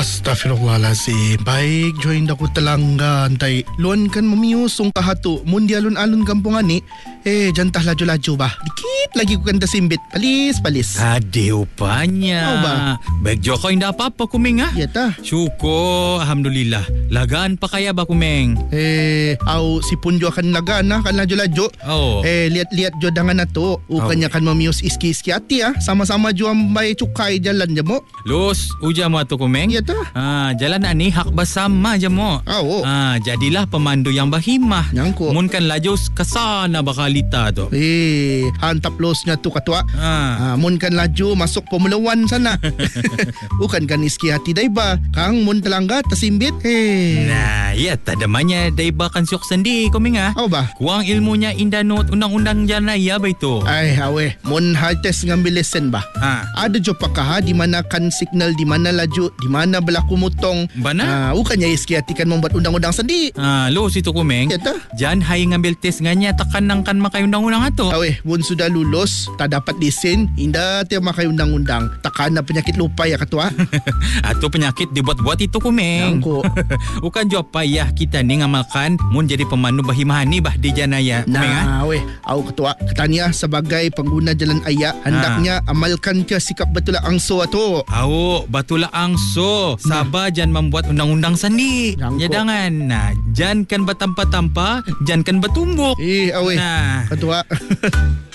Astaghfirullahalazim. Baik, join ako talangga. Antay, luan kan mamiusong kahato. Mundi alun-alun kampungan ni. Jantah laju-laju ba? Dikit lagi ko kanta simbit. Palis. Ade upanya. Oh ba? Baik Joko indah apa-apa kumeng ah. Ya ta. Syukur, alhamdulillah. Lagaan pa kaya ba kumeng? Au si punjo akan laga na kan laju-laju. Oh. Lihat-lihat jo dangan na to. Ukanya kan mamius iski-iski hati ah. Sama-sama jo ambay cukai jalan jamo. Los, uja mo ato kumeng? Ya ta. Jalan ani hak bersama jamo. Oh. Jadilah pemandu yang berhimah. Nyangko. Mun kan laju kesana bakalita tu. Hantap losnya tu katua. Mun kan laju masuk Formula 1 sana. Bukan kan iski hati daiba. Kang mun telangga tersimbit. Nah, ya tadamanya daiba kan syok sendi kumeng ah. Apa ba? Kuang ilmunya indanut undang-undang jalan raya ba itu? Mun hal tes ngambil lesen ba? Ada jo pakah di mana kan signal, di mana laju, di mana berlaku mutong. Bana? Bukannya iski hati kan membuat undang-undang sendi. Lo situ kumeng. Ya ta? Jangan hai ngambil tes nganya tekan kan makai undang-undang ato. Mun sudah lulus, tak dapat lesen, indah tiap makai undang-undang. Takkan penyakit lupa ya ketua. Atau penyakit dibuat-buat itu kumeng. Nyangko. Bukan jawab payah kita ni ngamalkan mun jadi pemandu bahimahan ni bah di janaya. Au ketua ketania sebagai pengguna jalan raya hendaknya amalkan ke sikap betul angso tu. Batulah angso. Sabar jangan membuat undang-undang sendiri. Nyangko. Jangan. Jangan kan bertampa-tampa, jangan kan bertumbuk. Ketua.